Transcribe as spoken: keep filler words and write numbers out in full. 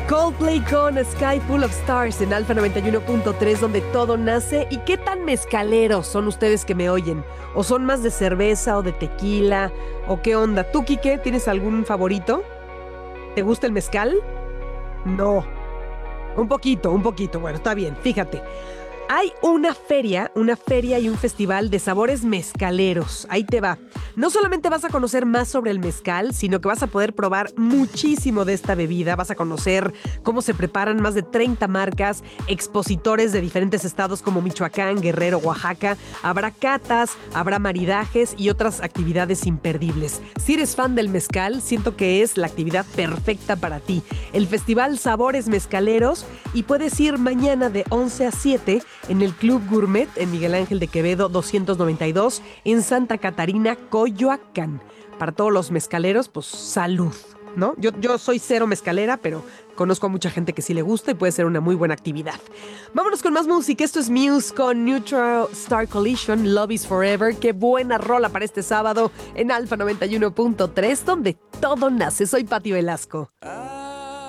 Coldplay con A Sky Full of Stars en Alfa noventa y uno punto tres, donde todo nace. ¿Y qué tan mezcaleros son ustedes que me oyen? ¿O son más de cerveza o de tequila? ¿O qué onda? ¿Tú, Quique, tienes algún favorito? ¿Te gusta el mezcal? No. Un poquito, un poquito. Bueno, está bien, fíjate. Hay una feria, una feria y un festival de sabores mezcaleros. Ahí te va. No solamente vas a conocer más sobre el mezcal, sino que vas a poder probar muchísimo de esta bebida. Vas a conocer cómo se preparan más de treinta marcas, expositores de diferentes estados como Michoacán, Guerrero, Oaxaca. Habrá catas, habrá maridajes y otras actividades imperdibles. Si eres fan del mezcal, siento que es la actividad perfecta para ti. El Festival Sabores Mezcaleros, y puedes ir mañana de once a siete en el Club Gourmet en Miguel Ángel de Quevedo doscientos noventa y dos en Santa Catarina, Coyoacán. Para todos los mezcaleros, pues salud, ¿no? Yo, yo soy cero mezcalera, pero conozco a mucha gente que sí le gusta y puede ser una muy buena actividad. Vámonos con más música. Esto es Muse con Neutral Star Collision, Love is Forever. Qué buena rola para este sábado en Alfa noventa y uno punto tres, donde todo nace. Soy Pati Velasco. Ah.